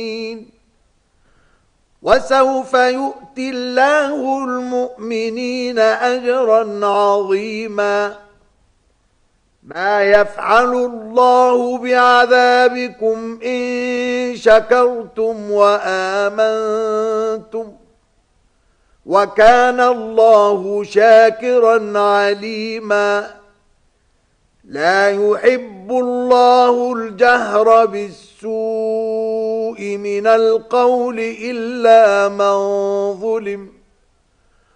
وسوف يؤتي الله المؤمنين أجرا عظيما ما يفعل الله بعذابكم إن شكرتم وآمنتم وكان الله شاكرا عليما لا يحب الله الجهر بالسوء من القول إلا من ظلم